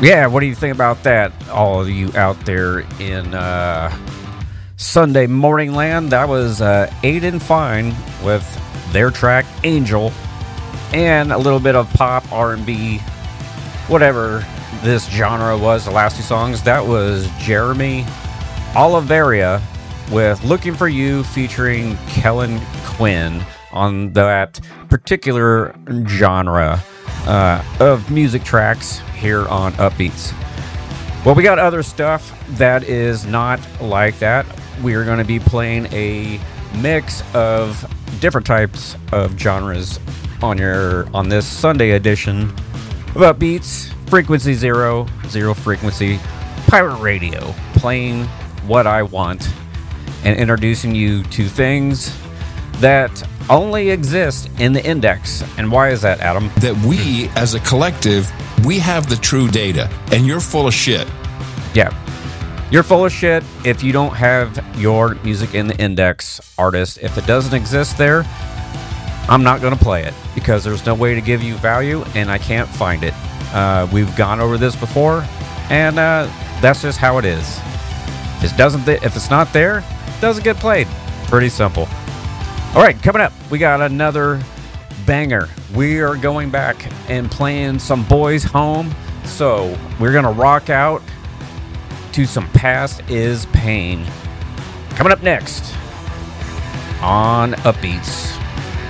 Yeah, what do you think about that? All of you out there in Sunday morning land. That was Aiden Fine with their track Angel, and a little bit of pop, R&B, whatever this genre was. The last two songs, that was Jeremy Oliveira with Looking For You featuring Kellen Quinn on that particular genre of music tracks here on Upbeats. Well, we got other stuff that is not like that. We are going to be playing a mix of different types of genres on this Sunday edition of Upbeats. Frequency zero frequency, pirate radio, playing what I want and introducing you to things that only exist in the index. And why is that, Adam? That we, as a collective, we have the true data, and you're full of shit. Yeah. You're full of shit if you don't have your music in the index, artist. If it doesn't exist there, I'm not going to play it because there's no way to give you value and I can't find it. We've gone over this before, and that's just how it is. If it's not there, it doesn't get played. Pretty simple. All right, coming up, we got another banger. We are going back and playing some Boys Home. So we're going to rock out to some Past Is Pain. Coming up next on Upbeats.